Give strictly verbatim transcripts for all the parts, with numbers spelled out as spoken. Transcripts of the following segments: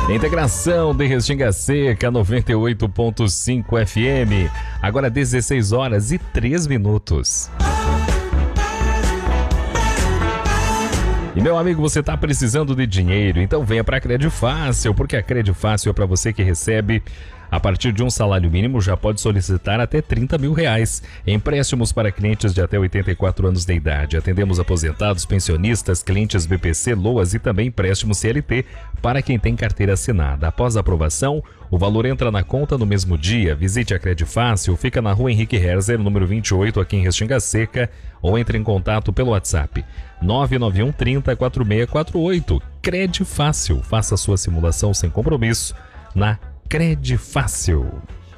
Integração de Restinga Seca, noventa e oito ponto cinco F M. Agora dezesseis horas e três minutos. E meu amigo, você está precisando de dinheiro? Então venha para a Credifácil, porque a Credifácil é para você que recebe a partir de um salário mínimo, já pode solicitar até trinta mil reais. Empréstimos para clientes de até oitenta e quatro anos de idade. Atendemos aposentados, pensionistas, clientes B P C, LOAS e também empréstimos C L T para quem tem carteira assinada. Após a aprovação, o valor entra na conta no mesmo dia. Visite a Credifácil, fica na rua Henrique Herzer, número vinte e oito, aqui em Restinga Seca, ou entre em contato pelo WhatsApp nove nove um trinta, quatro seis quatro oito. Credifácil, faça sua simulação sem compromisso na Credifácil.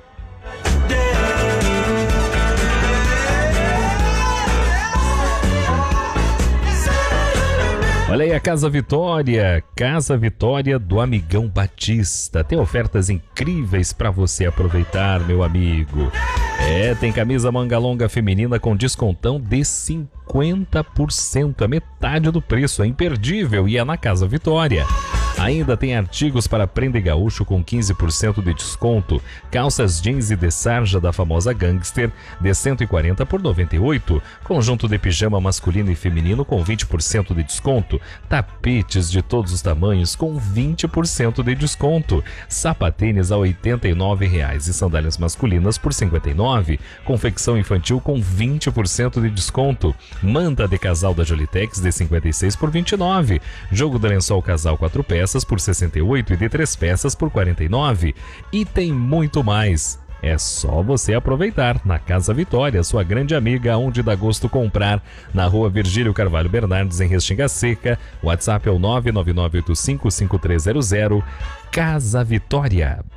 Olha aí a Casa Vitória, Casa Vitória do Amigão Batista. Tem ofertas incríveis para você aproveitar, meu amigo. É, tem camisa manga longa feminina com descontão de cinquenta por cento, a metade do preço, é imperdível e é na Casa Vitória. Ainda tem artigos para prenda e gaúcho com quinze por cento de desconto. Calças jeans e de sarja da famosa Gangster de cento e quarenta por noventa e oito. Conjunto de pijama masculino e feminino com vinte por cento de desconto. Tapetes de todos os tamanhos com vinte por cento de desconto. Sapatênis a oitenta e nove reais e sandálias masculinas por cinquenta e nove reais. Confecção infantil com vinte por cento de desconto. Manta de casal da Jolitex de cinquenta e seis por vinte e nove reais. Jogo de lençol casal quatro peças por sessenta e oito reais e de três peças por quarenta e nove reais. E tem muito mais. É só você aproveitar na Casa Vitória, sua grande amiga, onde dá gosto comprar, na rua Virgílio Carvalho Bernardes, em Restinga Seca. O WhatsApp é o nove nove nove oito cinco cinco três zero zero. Casa Vitória.